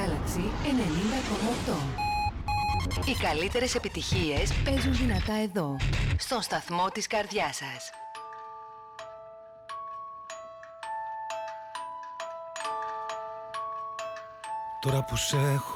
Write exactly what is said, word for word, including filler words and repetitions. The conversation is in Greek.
Galaxy ενενήντα κόμμα οκτώ. Οι καλύτερες επιτυχίες παίζουν δυνατά εδώ, στον σταθμό της καρδιάς σας. Τώρα που σε έχω